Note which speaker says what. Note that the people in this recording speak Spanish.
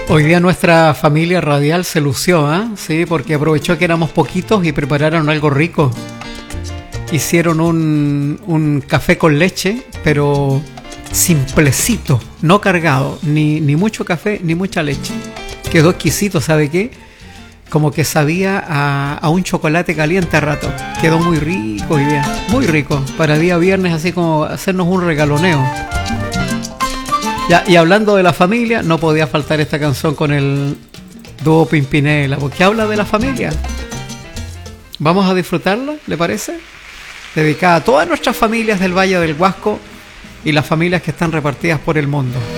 Speaker 1: Hoy día nuestra familia radial se lució, ¿eh? Sí, porque aprovechó que éramos poquitos y prepararon algo rico. Hicieron un café con leche, pero simplecito, no cargado, ni mucho café ni mucha leche. Quedó exquisito, ¿sabe qué? Como que sabía a un chocolate caliente a rato. Quedó muy rico hoy día, muy rico. Para día viernes, así como hacernos un regaloneo. Ya, y hablando de la familia, no podía faltar esta canción con el dúo Pimpinela, porque habla de la familia. Vamos a disfrutarla, ¿le parece? Dedicada a todas nuestras familias del Valle del Huasco y las familias que están repartidas por el mundo.